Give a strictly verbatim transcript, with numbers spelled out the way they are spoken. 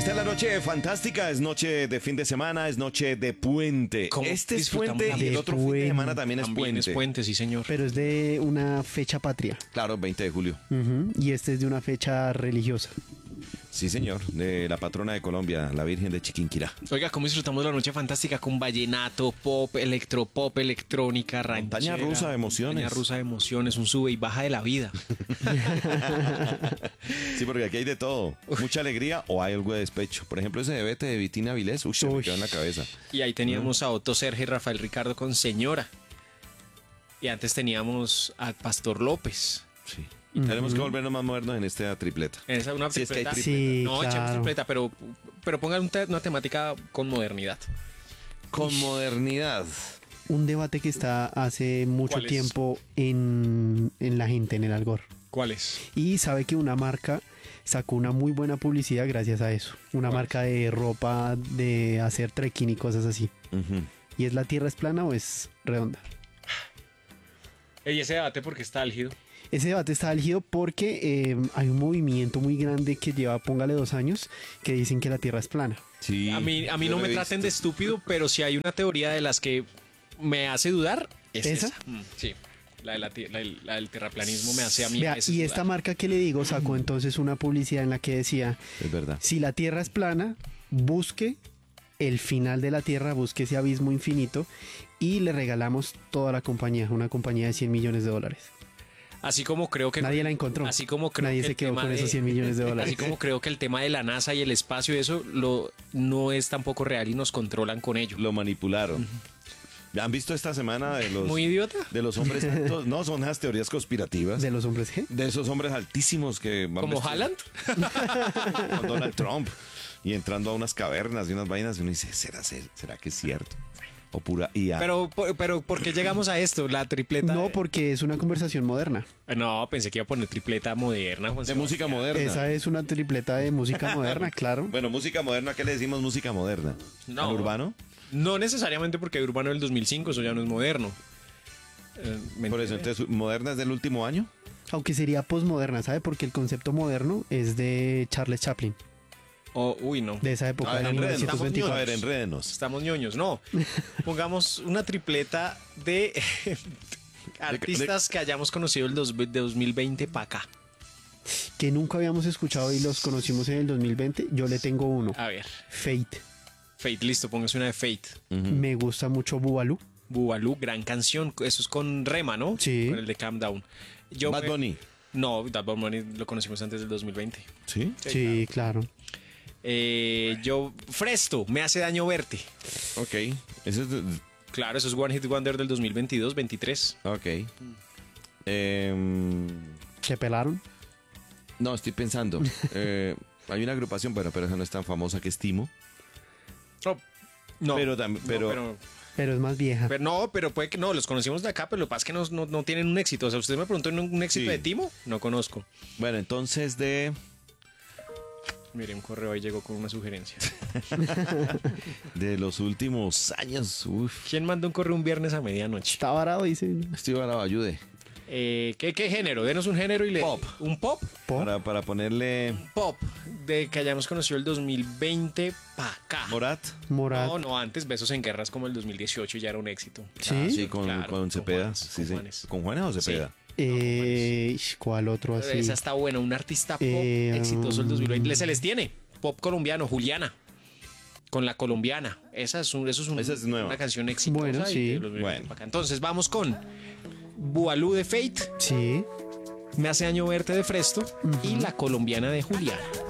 Esta es la noche fantástica, es noche de fin de semana, es noche de puente. ¿Cómo Este es disfrutamos puente la y el de otro fin de puente? semana también es También puente. es puente, sí señor. Pero es de una fecha patria. Claro, veinte de julio. Ujú, y este es de una fecha religiosa. Sí, señor, de la patrona de Colombia, la Virgen de Chiquinquirá. Oiga, ¿cómo disfrutamos la noche fantástica con vallenato, pop, electropop, electrónica, ranchera? Montaña rusa de emociones. Montaña rusa de emociones, un sube y baja de la vida. Sí, porque aquí hay de todo. Mucha alegría o hay algo de despecho. Por ejemplo, ese de Vete de Vitina Vilés, uy, se me Uy. quedó en la cabeza. Y ahí teníamos a Otto Sergio y Rafael Ricardo con Señora. Y antes teníamos a Pastor López. Sí. Y tenemos que volvernos más modernos en esta tripleta. Esa es una Sí, es que hay tripleta. tripleta. Sí, no, echemos claro. tripleta, pero, pero pongan un te- una temática con modernidad. Con modernidad. Un debate que está hace mucho ¿Cuál es? tiempo en, en la gente, en el Algor. ¿Cuál es? Y sabe que una marca sacó una muy buena publicidad gracias a eso. Una ¿Cuál? marca de ropa, de hacer trekking y cosas así. Ujú. ¿Y es la tierra es plana o es redonda? Y ese debate porque está álgido. Ese debate está álgido porque eh, hay un movimiento muy grande que lleva, póngale dos años, que dicen que la tierra es plana. Sí, A mí, a mí yo no lo me he traten de visto. estúpido, pero si hay una teoría de las que me hace dudar, es ¿Esa? esa. Mm, sí, la, de la, ti- la del- la del terraplanismo me hace a mí a Vea, veces y esta dudar. marca que le digo sacó entonces una publicidad en la que decía, Es verdad. si la tierra es plana, busque el final de la tierra, busque ese abismo infinito y le regalamos toda la compañía, una compañía de cien millones de dólares. Así como creo que... Nadie la encontró. Así como creo Nadie que se el quedó tema con de- esos cien millones de dólares. Así como creo que el tema de la NASA y el espacio y eso lo, no es tampoco real y nos controlan con ello. Lo manipularon. ¿Han visto esta semana de los, Muy idiota. de los hombres altos? No, son las teorías conspirativas. ¿De los hombres G? De esos hombres altísimos que van ¿Como vestidos Haaland? con Donald Trump y entrando a unas cavernas y unas vainas y uno dice, ¿será, ser- será que es cierto? O pura I A. Pero, pero, ¿por qué llegamos a esto? La tripleta... No, de- porque es una conversación moderna. No, pensé que iba a poner tripleta moderna. Juan de Sebastián. música moderna. Esa es una tripleta de música moderna, claro. Bueno, música moderna, ¿qué le decimos música moderna? No. ¿Al urbano? No necesariamente porque hay Urbano del dos mil cinco, eso ya no es moderno. Eh, ¿me Por eso, entiende? entonces, ¿moderna es del último año? Aunque sería posmoderna, ¿sabe? Porque el concepto moderno es de Charles Chaplin, Oh, uy, no. de esa época, A ver, de enrédenos. A mil novecientos veinticuatro. ver, enrédenos. Estamos ñoños, no. Pongamos una tripleta de artistas que hayamos conocido el dos- de dos mil veinte para acá. Que nunca habíamos escuchado y los conocimos en el dos mil veinte. Yo le tengo uno, A ver, Fate. Fate, listo, póngase una de Fate. Me gusta mucho Bubalú. Bubalú, gran canción. Eso es con Rema, ¿no? Sí. Con el de Calm Down. Yo Bad me- Bunny. No, Bad Bunny lo conocimos antes del dos mil veinte. ¿Sí? Sí, claro. Eh, yo, Fresto, me hace daño verte. Ok. Ese es de- Claro, eso es One Hit Wonder del dos mil veintidós, veintitrés. ok. Em, ¿Se pelaron? no, estoy pensando. Eh, hay una agrupación, bueno, pero esa no es tan famosa que Estimo. No, no, Pero tam- no, pero- pero, Pero es más vieja. pero no, pero puede que no, los conocimos de acá, pero lo que pasa es que no, no, no tienen un éxito. O sea, usted me preguntó un, un éxito Sí. de Timo, no conozco. Bueno, entonces de, Mire, un correo ahí llegó con una sugerencia. de los últimos años. Uf, ¿Quién mandó un correo un viernes a medianoche? Está varado, dice. estoy para ayude. Eh, ¿qué, ¿Qué género? Denos un género y le... Pop. ¿Un pop? Pop. Para, para ponerle Pop, de que hayamos conocido el dos mil veinte para acá. Morat. Morat. No, no, antes Besos en Guerras como el dos mil dieciocho ya era un éxito. ¿Sí? Ah, sí, con, Claro, con con Cepeda. Juanes, sí, con sí. Juanes. ¿Con Juanes o Cepeda? Eh, ¿Cuál otro así? Esa está buena, un artista pop Eh, exitoso el dos mil veinte. Se les tiene, pop colombiano, Juliana. Con la colombiana. Esa es, un, eso es, un- Esa es nueva. una canción exitosa. Bueno, y sí. de los dos mil veinte Bueno. para acá. Entonces vamos con Bualú de Fate, Sí. Me hace daño verte de Fresto y La colombiana de Juliana.